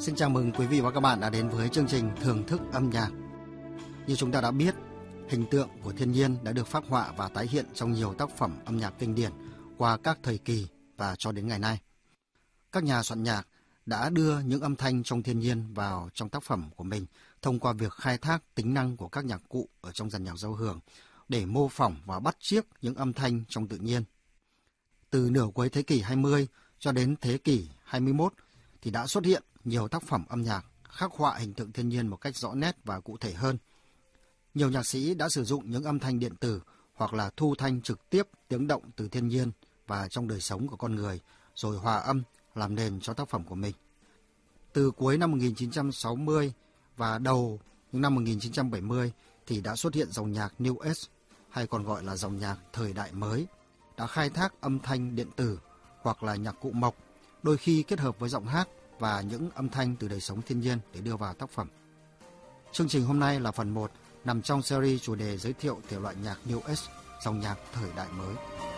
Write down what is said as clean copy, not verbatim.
Xin chào mừng quý vị và các bạn đã đến với chương trình Thưởng thức âm nhạc. Như chúng ta đã biết, hình tượng của thiên nhiên đã được phác họa và tái hiện trong nhiều tác phẩm âm nhạc kinh điển qua các thời kỳ và cho đến ngày nay. Các nhà soạn nhạc đã đưa những âm thanh trong thiên nhiên vào trong tác phẩm của mình thông qua việc khai thác tính năng của các nhạc cụ ở trong dàn nhạc giao hưởng để mô phỏng và bắt chước những âm thanh trong tự nhiên. Từ nửa cuối thế kỷ 20 cho đến thế kỷ 21 thì đã xuất hiện nhiều tác phẩm âm nhạc khắc họa hình tượng thiên nhiên một cách rõ nét và cụ thể hơn. Nhiều nhạc sĩ đã sử dụng những âm thanh điện tử hoặc là thu thanh trực tiếp tiếng động từ thiên nhiên và trong đời sống của con người, rồi hòa âm làm nền cho tác phẩm của mình. Từ cuối năm 1960 và đầu những năm 1970 thì đã xuất hiện dòng nhạc New Age, hay còn gọi là dòng nhạc thời đại mới, đã khai thác âm thanh điện tử hoặc là nhạc cụ mộc, đôi khi kết hợp với giọng hát và những âm thanh từ đời sống thiên nhiên để đưa vào tác phẩm. Chương trình hôm nay là phần 1 nằm trong series chủ đề giới thiệu thể loại nhạc New Age, dòng nhạc thời đại mới.